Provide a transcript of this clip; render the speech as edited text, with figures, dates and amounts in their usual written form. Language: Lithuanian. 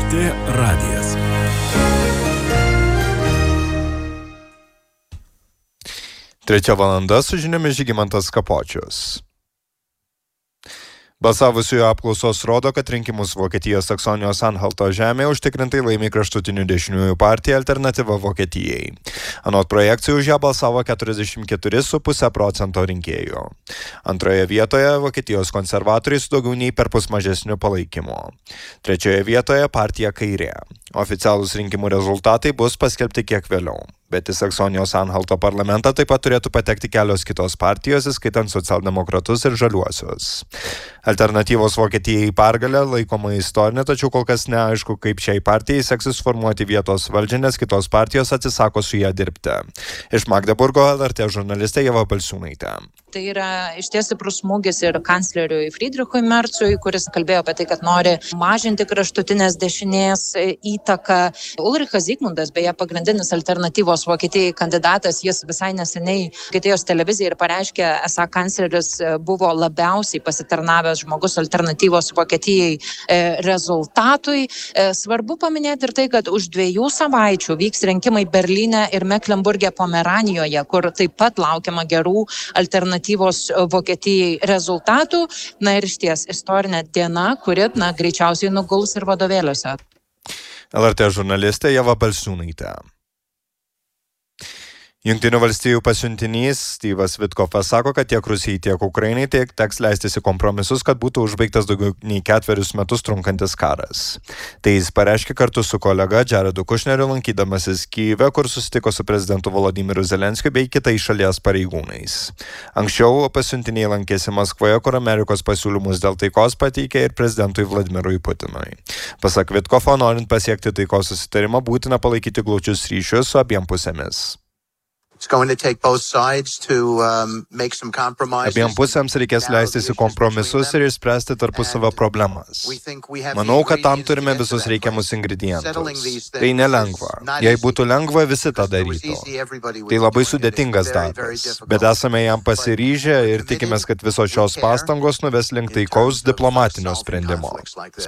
LRT radijas. Trečia valanda su žiniomis Žygimantas Kapočius. Balsavusiųjų apklausos rodo, kad rinkimus Vokietijos Saksonijos Anhalto žemėje užtikrintai laimi kraštutinių dešiniųjų partija Alternatyva Vokietijai. Anot projekcijų už ją balsavo 44,5% rinkėjų. Antroje vietoje Vokietijos konservatoriai su daugiau nei perpus mažesniu palaikymu. Trečioje vietoje partija Kairė. Oficialūs rinkimų rezultatai bus paskelbti kiek vėliau. Bet į Saksonijos Anhalto parlamentą taip pat turėtų patekti kelios kitos partijos, įskaitant socialdemokratus ir žaliuosius. Alternatyvos Vokietijai pergalė laikoma istorinė, tačiau kol kas neaišku, kaip šiai partijai seksis formuoti vietos valdžią, nes kitos partijos atsisako su ją dirbti. Iš Magdeburgo LRT žurnalistė Ieva Balsiūnaitė. Tai yra išties stiprus smūgis ir kancleriui Friedrichui Merzui, kuris kalbėjo apie tai, kad nori mažinti kraštutinės dešinės įtaką. Ulrichas Zygmundas, beje, pagrindinis Alternatyvos Vokietijai kandidatas, jis visai neseniai Vokietijos televizijai ir pareiškė, esą kancleris buvo labiausiai pasitarnavęs žmogus Alternatyvos Vokietijai rezultatui. Svarbu paminėti ir tai, kad už 2 savaičių vyks rinkimai Berlyne ir Meklenburge Pomeranijoje, kur taip pat laukiama gerų Alternatyvos Vokietijai rezultatų. Na ir išties istorinė diena, kuri greičiausiai nuguls ir vadovėliuose. LRT žurnalistė Ieva Balsiūnaitė. Jungtinių valstijų pasiuntinys Steve'as Witkoffas sako, kad tiek Rusijai, tiek Ukrainai teks leistis į kompromisus, kad būtų užbaigtas daugiau nei 4 metus trunkantis karas. Tai jis pareiškė kartu su kolega Jaredu Kushneriu, lankydamasis Kyjive, kur susitiko su prezidentu Volodymyru Zelenskiu bei kitais šalies pareigūnais. Anksčiau pasiuntiniai lankėsi Maskvoje, kur Amerikos pasiūlymus dėl taikos pateikė ir prezidentui Vladimirui Putinui. Pasak Witkoffo, norint pasiekti taikos susitarimą, būtina palaikyti glaučius ryšius su abiem pusėmis. Abiem pusėms reikės leistis į kompromisus ir išspręsti tarpusavio problemas. Manau, kad tam turime visus reikiamus ingredientus. Tai nelengva. Jei būtų lengva, visi tą darytų. Tai labai sudėtingas darbas. Bet esame jam pasiryžę ir tikimės, kad visos šios pastangos nuves link taikaus diplomatinio sprendimo.